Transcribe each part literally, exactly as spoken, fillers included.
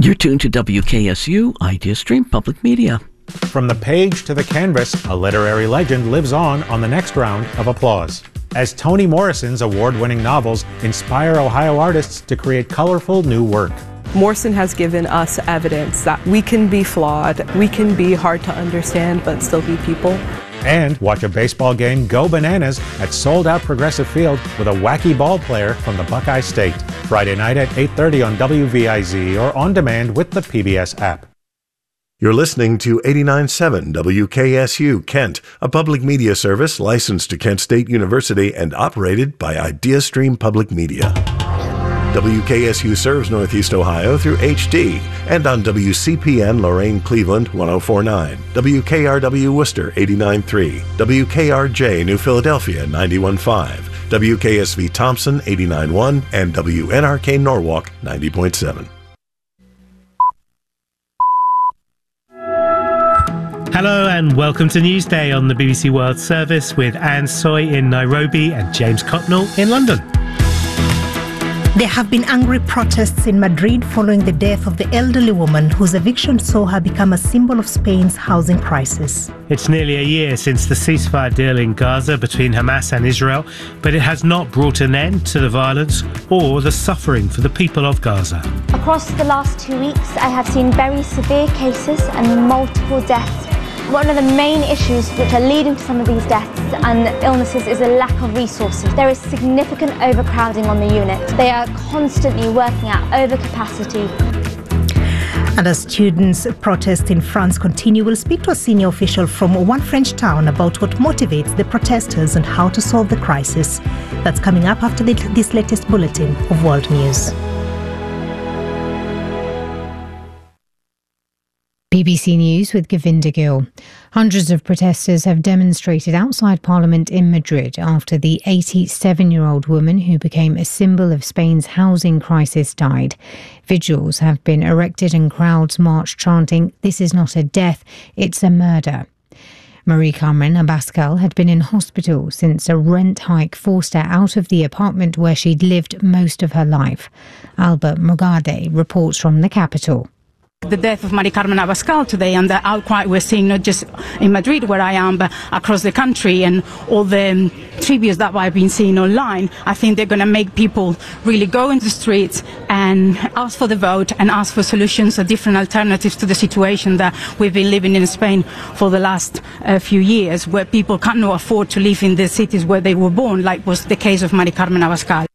You're tuned to W K S U IdeaStream Public Media. From the page to the canvas, a literary legend lives on on the next round of applause. As Toni Morrison's award-winning novels inspire Ohio artists to create colorful new work. Morrison has given us evidence that we can be flawed, we can be hard to understand, but still be people. And watch a baseball game go bananas at sold-out Progressive Field with a wacky ball player from the Buckeye State. Friday night at eight thirty on W V I Z or on demand with the P B S app. You're listening to eighty-nine point seven W K S U Kent, a public media service licensed to Kent State University and operated by IdeaStream Public Media. W K S U serves Northeast Ohio through H D and on W C P N Lorain Cleveland one oh four point nine, W K R W Worcester eighty-nine point three, W K R J New Philadelphia ninety-one point five, W K S V Thompson eighty-nine point one, and W N R K Norwalk ninety point seven. Hello and welcome to Newsday on the B B C World Service with Anne Soy in Nairobi and James Cotnell in London. There have been angry protests in Madrid following the death of the elderly woman whose eviction saw her become a symbol of Spain's housing crisis. It's nearly a year since the ceasefire deal in Gaza between Hamas and Israel, but it has not brought an end to the violence or the suffering for the people of Gaza. Across the last two weeks, I have seen very severe cases and multiple deaths. One of the main issues which are leading to some of these deaths and illnesses is a lack of resources. There is significant overcrowding on the unit. They are constantly working at overcapacity. And as students' protests in France continue, we'll speak to a senior official from one French town about what motivates the protesters and how to solve the crisis. That's coming up after the, this latest bulletin of World News. B B C News with Govinda Gill. Hundreds of protesters have demonstrated outside Parliament in Madrid after the eighty-seven-year-old woman who became a symbol of Spain's housing crisis died. Vigils have been erected and crowds marched chanting, "This is not a death, it's a murder." Marie Carmen Abascal had been in hospital since a rent hike forced her out of the apartment where she'd lived most of her life. Albert Mogade reports from the capital. The death of Marie Carmen Abascal today and the outcry we're seeing not just in Madrid where I am but across the country and all the um, tributes that I've been seeing online, I think they're going to make people really go into the streets and ask for the vote and ask for solutions or different alternatives to the situation that we've been living in Spain for the last uh, few years, where people cannot afford to live in the cities where they were born, like was the case of Marie Carmen Abascal.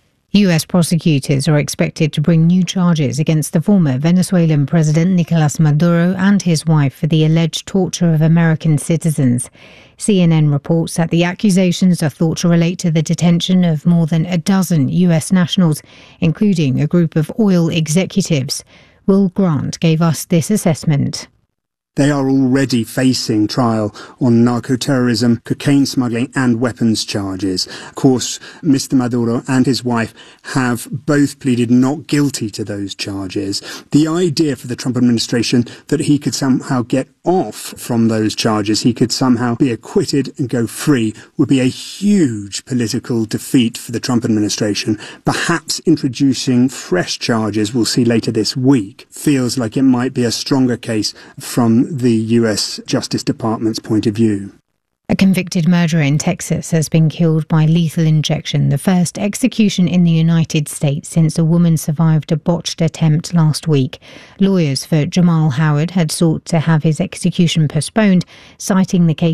U S prosecutors are expected to bring new charges against the former Venezuelan President Nicolas Maduro and his wife for the alleged torture of American citizens. C N N reports that the accusations are thought to relate to the detention of more than a dozen U S nationals, including a group of oil executives. Will Grant gave us this assessment. They are already facing trial on narco-terrorism, cocaine smuggling and weapons charges. Of course, Mister Maduro and his wife have both pleaded not guilty to those charges. The idea for the Trump administration that he could somehow get off from those charges, he could somehow be acquitted and go free, would be a huge political defeat for the Trump administration. Perhaps introducing fresh charges, we'll see later this week, feels like it might be a stronger case from the U S Justice Department's point of view. A convicted murderer in Texas has been killed by lethal injection, the first execution in the United States since a woman survived a botched attempt last week. Lawyers for Jamal Howard had sought to have his execution postponed, citing the case